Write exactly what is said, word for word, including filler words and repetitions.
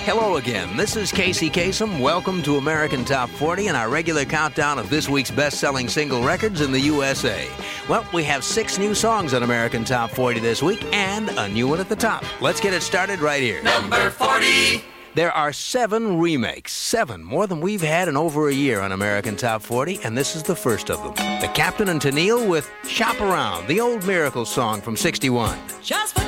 Hello again. This is Casey Kasem. Welcome to American Top forty and our regular countdown of this week's best-selling single records in the U S A. Well, we have six new songs on American Top forty this week and a new one at the top. Let's get it started right here. Number forty. There are seven remakes. Seven, more than we've had in over a year on American Top forty, and this is the first of them. The Captain and Tennille with Shop Around, the old Miracle song from sixty-one. Just